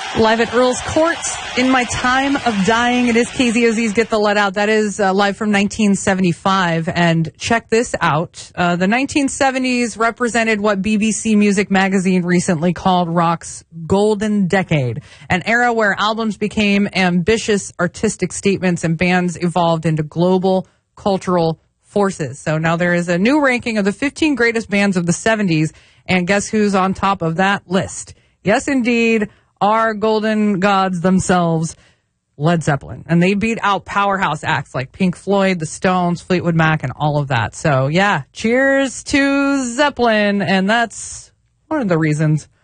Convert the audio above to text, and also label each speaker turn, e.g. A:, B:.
A: Live at Earl's Court, In My Time of Dying. It is KZOZ's Get the Let Out. That is live from 1975. And check this out. The 1970s represented what BBC Music Magazine recently called rock's golden decade. An era where albums became ambitious artistic statements and bands evolved into global cultural forces. So now there is a new ranking of the 15 greatest bands of the 70s. And guess who's on top of that list? Yes, indeed. Our golden gods themselves, Led Zeppelin. And they beat out powerhouse acts like Pink Floyd, the Stones, Fleetwood Mac, and all of that. So, yeah, cheers to Zeppelin. And that's one of the reasons